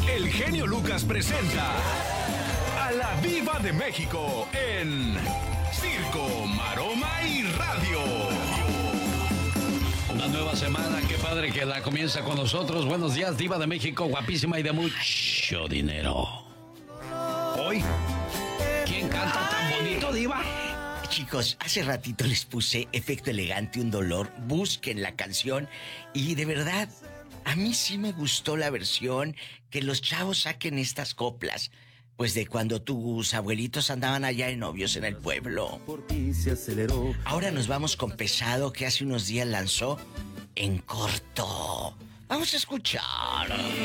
el genio Lucas presenta a la Diva de México en Circo, Maroma y Radio. Una nueva semana, qué padre que la comienza con nosotros. Buenos días, Diva de México, guapísima y de mucho dinero. Hoy, ¿quién canta tan bonito, Diva? Chicos, hace ratito les puse Efecto Elegante, Un Dolor. Busquen la canción y de verdad, a mí sí me gustó la versión, que los chavos saquen estas coplas. Pues de cuando tus abuelitos andaban allá de novios en el pueblo. Ahora nos vamos con Pesado, que hace unos días lanzó En Corto. Vamos a escuchar.